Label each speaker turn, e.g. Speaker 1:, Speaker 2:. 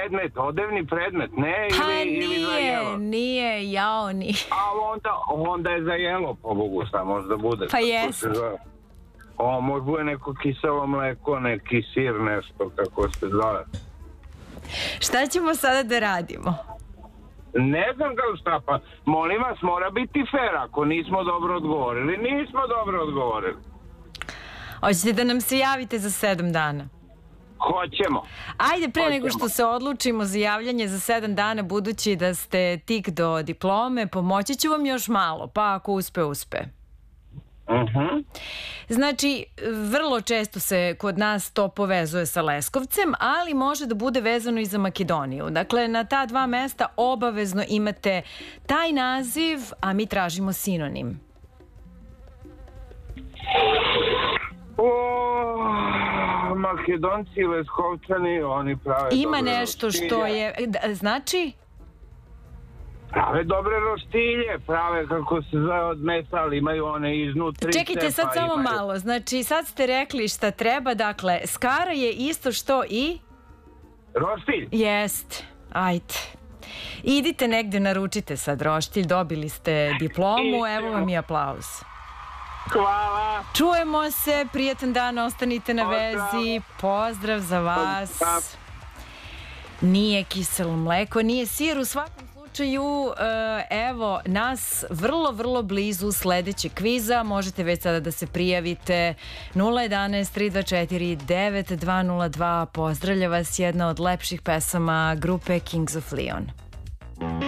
Speaker 1: predmet, odevni predmet, ne?
Speaker 2: Pa
Speaker 1: ili za jelo?
Speaker 2: nije, jao ni.
Speaker 1: A onda je za jelo, po Bogu, šta može da bude?
Speaker 2: Pa jest.
Speaker 1: Može bude neko kiselo mleko, neki sir, nešto, kako se zove.
Speaker 2: Šta ćemo sada da radimo?
Speaker 1: Ne znam kao šta, pa molim vas, mora biti fair, ako nismo dobro odgovorili. Nismo dobro odgovorili.
Speaker 2: Hoćete da nam se javite za 7 dana?
Speaker 1: Hoćemo.
Speaker 2: Ajde, pre nego što se odlučimo za javljanje za 7 dana, budući da ste tik do diplome, pomoći ću vam još malo, pa ako uspe. Znači, vrlo često se kod nas to povezuje sa Leskovcem, ali može da bude vezano i za Makedoniju. Dakle, na ta 2 mesta obavezno imate taj naziv, a mi tražimo sinonim.
Speaker 1: Makedonci i Leskovčani, oni prave
Speaker 2: Ima
Speaker 1: dobre
Speaker 2: nešto
Speaker 1: roštilje.
Speaker 2: što je... Znači?
Speaker 1: Prave dobre roštilje, prave kako se zove od mesa, ali imaju one iznutrice.
Speaker 2: Čekajte, sad samo malo. Znači, sad ste rekli šta treba. Dakle, skara je isto što i...
Speaker 1: Roštilj?
Speaker 2: Jest. Ajde. Idite negde, naručite sad roštilj, dobili ste diplomu, evo vam i aplauz.
Speaker 1: Hvala.
Speaker 2: Čujemo se, prijatan dan, ostanite na vezi. Pozdrav za vas. Nije kiselo mleko, nije sir, u svakom slučaju, evo nas vrlo blizu sledećeg kviza. Možete već sada da se prijavite. 011 324 9202. Pozdravlja vas jedna od lepših pesama grupe Kings of Leon.